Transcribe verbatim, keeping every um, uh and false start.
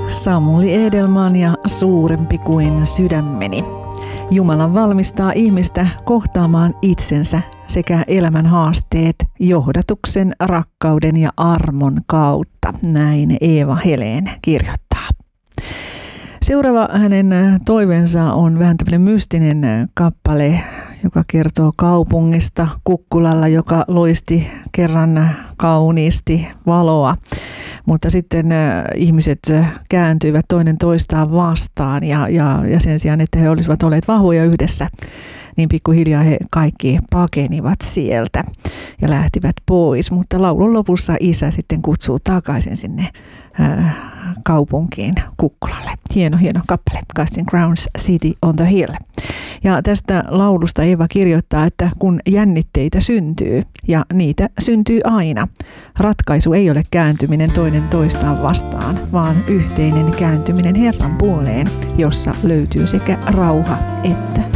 Samuli Edelman ja Suurempi kuin sydämeni. Jumala valmistaa ihmistä kohtaamaan itsensä sekä elämän haasteet johdatuksen, rakkauden ja armon kautta. Näin Eeva Helén kirjoittaa. Seuraava hänen toiveensa on vähän tämmöinen mystinen kappale, joka kertoo kaupungista Kukkulalla, joka loisti kerran kauniisti valoa. Mutta sitten äh, ihmiset kääntyivät toinen toistaan vastaan ja, ja, ja sen sijaan, että he olisivat olleet vahvoja yhdessä, niin pikkuhiljaa he kaikki pakenivat sieltä ja lähtivät pois. Mutta laulun lopussa isä sitten kutsuu takaisin sinne äh, kaupunkiin Kukkulalle. Hieno, hieno kappale. Casting Crowns, City on the Hill. Ja tästä laulusta Eeva kirjoittaa, että kun jännitteitä syntyy, ja niitä syntyy aina, ratkaisu ei ole kääntyminen toinen toistaan vastaan, vaan yhteinen kääntyminen Herran puoleen, jossa löytyy sekä rauha että